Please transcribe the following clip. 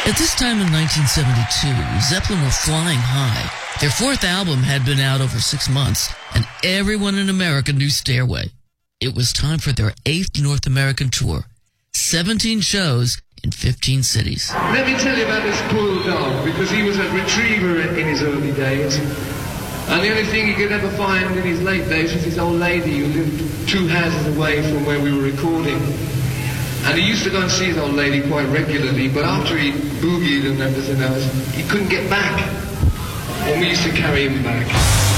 At this time in 1972, Zeppelin were flying high. Their fourth album had been out over 6 months, and everyone in America knew Stairway. It was time for their 8th North American tour. 17 shows in 15 cities. Let me tell you about this poor dog, because he was a retriever in his early days. And the only thing he could ever find in his late days was his old lady who lived 2 houses away from where we were recording. And he used to go and see his old lady quite regularly, but after he boogied and everything else, he couldn't get back. And we used to carry him back.